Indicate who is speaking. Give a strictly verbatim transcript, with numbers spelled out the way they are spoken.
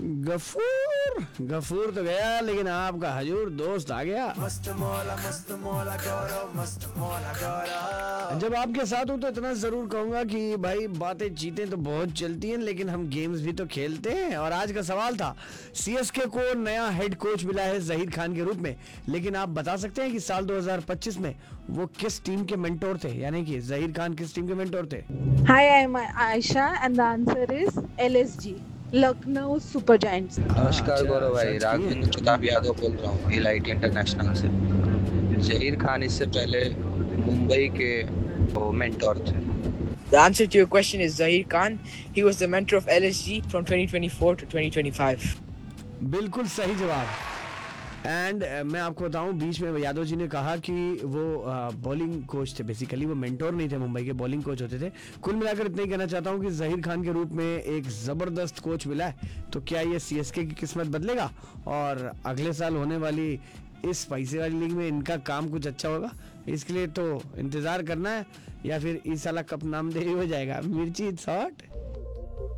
Speaker 1: गफूर गफूर तो गया, लेकिन आपका हजूर दोस्त आ गया।
Speaker 2: मस्त मौला मस्त मौला गौरव मस्त मौला गौरव।
Speaker 1: जब आपके साथ हूँ तो इतना जरूर कहूंगा कि भाई बातें चीतें तो बहुत चलती हैं, लेकिन हम गेम्स भी तो खेलते हैं। और आज का सवाल था, सीएसके को नया हेड कोच मिला है जहीर खान के रूप में, लेकिन आप बता सकते हैं कि साल दो हज़ार पच्चीस में वो किस टीम के मेंटोर थे, यानी कि जहीर खान किस टीम के मेंटोर थे?
Speaker 3: Hi, I'm Aisha and the answer is L S G, Lucknow Super Giants.
Speaker 4: नमस्कार
Speaker 1: अच्छा,
Speaker 4: गौरव भाई,
Speaker 1: सच
Speaker 4: राघवेंद्र
Speaker 1: किए।
Speaker 4: प्रताप यादव बोल रहा हूँ एलाइट इंटरनेशनल से। जहीर खान इससे पहले मुंबई के वो मेंटोर थे।
Speaker 5: The answer to your question is Zahir Khan. He was the mentor of L S G from twenty twenty-four to twenty twenty-five.
Speaker 1: बिल्कुल सही जवाब। एंड uh, मैं आपको बताऊं, बीच में यादव जी ने कहा कि वो बॉलिंग uh, कोच थे, बेसिकली वो मेंटोर नहीं थे, मुंबई के बॉलिंग कोच होते थे। कुल मिलाकर इतना ही कहना चाहता हूं कि जहीर खान के रूप में एक ज़बरदस्त कोच मिला है, तो क्या ये सीएसके की किस्मत बदलेगा और अगले साल होने वाली इस पैसे वाली लीग में इनका काम कुछ अच्छा होगा? इसके लिए तो इंतज़ार करना है, या फिर इस साल कप नाम दे हो जाएगा। मिर्ची इट्स हॉट।